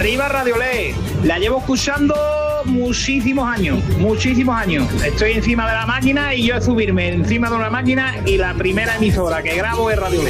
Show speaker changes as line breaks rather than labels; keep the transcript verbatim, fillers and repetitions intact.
Arriba Radiolé, la llevo escuchando muchísimos años, muchísimos años. Estoy encima de la máquina y yo es subirme encima de una máquina y la primera emisora que grabo es Radiolé.